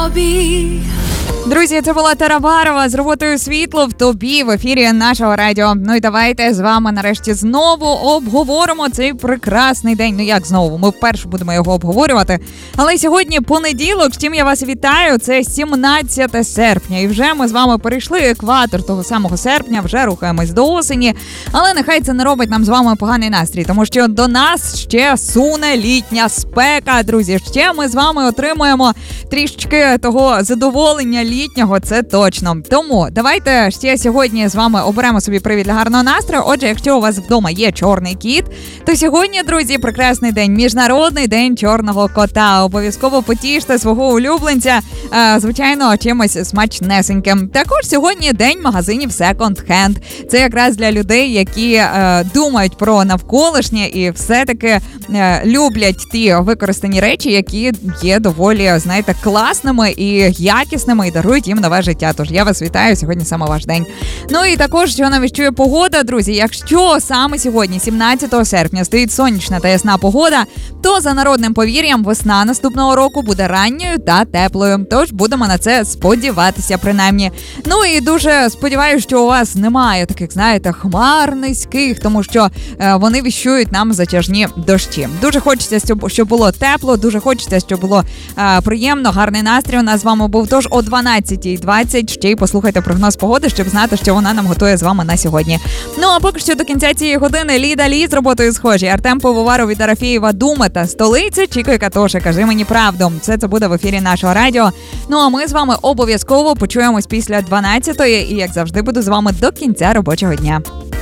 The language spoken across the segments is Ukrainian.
тобі. Друзі, це була Тарабарова з роботою «Світло в тобі» в ефірі нашого радіо. Ну і давайте з вами нарешті знову обговоримо цей прекрасний день. Ну як знову? Ми вперше будемо його обговорювати. Але сьогодні понеділок, з чим я вас вітаю, це 17 серпня. І вже ми з вами перейшли екватор того самого серпня, вже рухаємось до осені. Але нехай це не робить нам з вами поганий настрій, тому що до нас ще суне літня спека, друзі. Ще ми з вами отримуємо трішечки того задоволення літнього, це точно. Тому давайте ще сьогодні з вами оберемо собі привід для гарного настрою. Отже, якщо у вас вдома є чорний кіт, то сьогодні, друзі, прекрасний день. Міжнародний день чорного кота. Обов'язково потіште свого улюбленця, звичайно, чимось смачнесеньким. Також сьогодні день магазинів секонд-хенд. Це якраз для людей, які думають про навколишнє і все-таки люблять ті використані речі, які є доволі, знаєте, класними і якісними, і дарують їм нове життя. Тож я вас вітаю, сьогодні саме ваш день. Ну і також, що нам віщує погода, друзі, якщо саме сьогодні, 17 серпня, стоїть сонячна та ясна погода, то за народним повір'ям весна наступного року буде ранньою та теплою. Тож будемо на це сподіватися, принаймні. Ну і дуже сподіваюся, що у вас немає таких, знаєте, хмар низьких, тому що вони віщують нам затяжні дощі. Дуже хочеться, щоб було тепло, дуже хочеться, щоб було приємно, гарний настрій у нас з вами був. Тож о 12:20 ще й послухайте прогноз погоди, щоб знати, що вона нам готує з вами на сьогодні. Ну а поки що до кінця цієї години Ліда Лі з роботою схожі, Артем Пивоваров від Арафєєва «Дума» та «Столиця», Чіко і Катоша «Кажи мені правду». Все це буде в ефірі нашого радіо. Ну а ми з вами обов'язково почуємось після 12-ї і, як завжди, буду з вами до кінця робочого дня.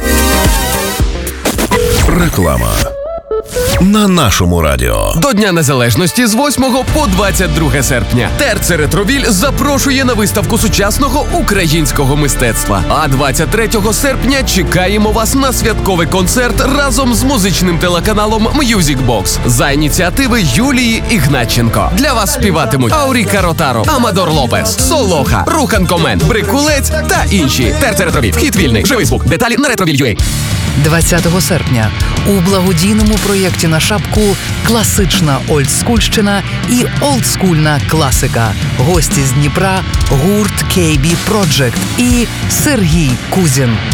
Реклама на нашому радіо. До Дня Незалежності з 8 по 22 серпня Терце Ретровіль запрошує на виставку сучасного українського мистецтва. А 23 серпня чекаємо вас на святковий концерт разом з музичним телеканалом Music Box за ініціативи Юлії Ігнатченко. Для вас співатимуть Ауріка Ротаро, Амадор Лопес, Солоха, Рухан Комен, Брикулець та інші. Терце Ретровіль. Вхід вільний. Живий звук. Деталі на Ретровіль.ua. 20 серпня у благодійному проєкті на шапку «Класична олдскульщина» і «Олдскульна класика». Гості з Дніпра, гурт KB Project і Сергій Кузін.